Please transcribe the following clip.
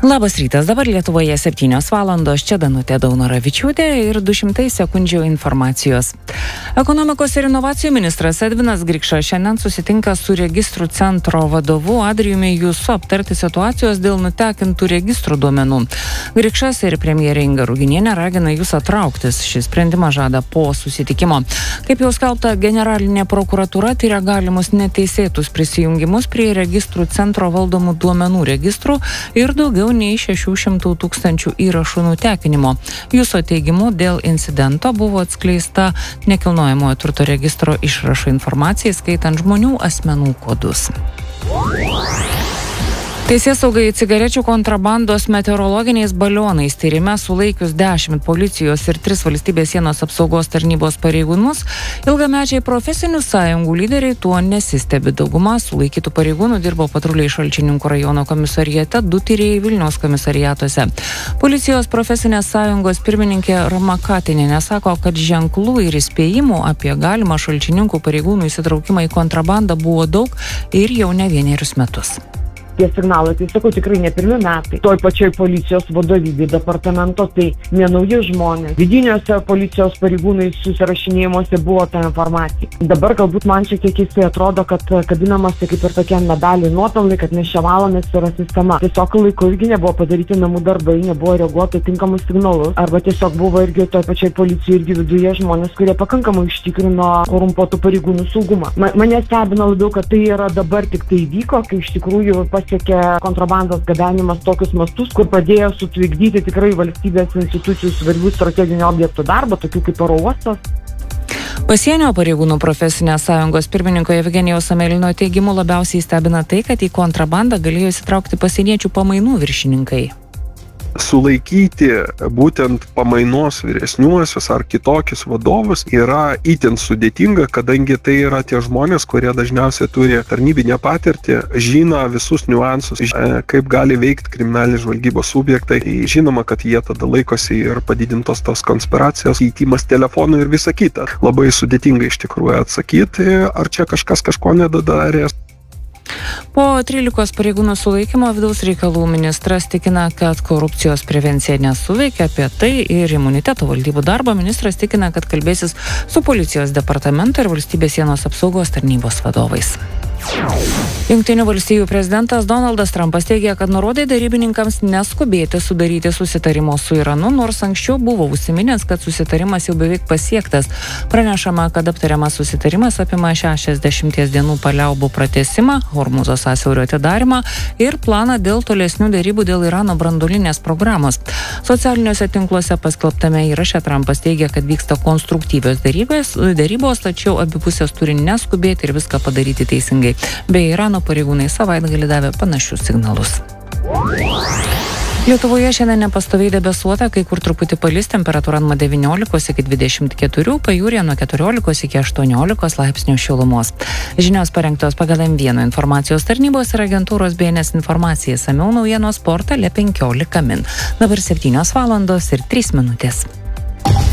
Labas rytas, dabar Lietuvoje 7 valandos, čia Danutė Daunoravičiūtė ir 200 sekundžių informacijos. Ekonomikos ir inovacijų ministras Edvinas Grikšas šiandien susitinka su registrų centro vadovu Adrijumi Jusu aptarti situacijos dėl nutekintų registrų duomenų. Grikšas ir premjerė Inga Ruginienė ragina Jusą trauktis. Šis sprendimas žada po susitikimo. Kaip jau skelbta, generalinė prokuratūra tyria galimus neteisėtus prisijungimus prie registrų centro valdomų duomenų registrų ir daugiau nei 600 000 įrašų nutekinimo. Juso teigimu, dėl incidento buvo atskleista nekilnojamojo turto registro išrašo informacija, skaitant žmonių asmenų kodus. Teisėsaugai cigarečių kontrabandos meteorologiniais balionais tyrime sulaikius 10 policijos ir 3 valstybės sienos apsaugos tarnybos pareigūnus, ilgamečiai profesinių sąjungų lyderiai tuo nesistebi. Dauguma sulaikytų pareigūnų dirbo patruliai Šalčininkų rajono komisariate, 2 tyrėjai Vilniaus komisariatuose. Policijos profesinės sąjungos pirmininkė Roma Katinienė sako, kad ženklų ir įspėjimų apie galimą Šalčininkų pareigūnų įsitraukimą į kontrabandą buvo daug ir jau ne vienerius metus. Tie signalai, tai sakau, tikrai ne pirmi metai. Toj pačioj policijos vadovybė departamento, tai nenauji žmonės. Vidiniuose policijos pareigūnai susirašinėjimuose buvo ta informacija. Dabar galbūt man šiek tiek keistai atrodo, kad kabinamasi kaip ir tokie medaliai nuopelnai, kad mes čia valomės yra sistema. Tiesiog laiku irgi nebuvo padaryti namų darbai, nebuvo reaguota tinkamus signalus, arba tiesiog buvo irgi toj pačioj policijoje irgi viduje žmonės, kurie pakankamai užtikrino korumpuotų pareigūnų saugumą. Mane stebina labiau, kad tai yra dabar tik tai įvyko, kai iš tikrųjų pasiekė kontrabandos gabenimas tokius mastus, kur padėjo sutrikdyti tikrai valstybės institucijų svarbių strateginių objektų darbą, tokių kaip oro uostas. Pasienio pareigūnų profesinės sąjungos pirmininko Evgenijaus Amelino teigimu labiausiai stebina tai, kad į kontrabandą galėjo įsitraukti pasieniečių pamainų viršininkai. Sulaikyti būtent pamainos vyresniuosius ar kitokius vadovus yra itin sudėtinga, kadangi tai yra tie žmonės, kurie dažniausiai turi tarnybinę patirtį, žino visus niuansus, kaip gali veikti kriminalinės žvalgybos subjektai. Žinoma, kad jie tada laikosi ir padidintos tos konspiracijos, keitimas telefonų ir visa kita. Labai sudėtinga iš tikrųjų atsakyti, ar čia kažkas kažko nedadarė. Po 13 pareigūnų sulaikymo vidaus reikalų ministras tikina, kad korupcijos prevencija nesuveikia. Apie tai ir imuniteto valdybų darbą ministras tikina, kad kalbėsis su policijos departamento ir valstybės sienos apsaugos tarnybos vadovais. Jungtinių valstijų prezidentas Donaldas Trumpas teigia, kad nurodė derybininkams neskubėti sudaryti susitarimo su Iranu, nors anksčiau buvo užsiminęs, kad susitarimas jau beveik pasiektas. Pranešama, kad aptariamas susitarimas apima 60 dienų paliaubų pratęsimą, Hormuzo sąsiaurio atidarimą ir planą dėl tolesnių derybų dėl Irano branduolinės programos. Socialiniuose tinkluose paskelbtame įraše Trumpas teigia, kad vyksta konstruktyvios derybos, tačiau abi pusės turi neskubėti ir viską padaryti teisingai. Bei Irano pareigūnai savaitgalį davė panašius signalus. Lietuvoje šiandien nepastoviai debesuota, kai kur truputį palis, temperatūra nuo 19 iki 24, pajūryje nuo 14 iki 18 laipsnių šilumos. Žinios parengtos pagal M1 informacijos tarnybos ir agentūros BNS informacija. Išsamiau naujienos portale 15 min. Dabar 7 valandos ir 3 minutės.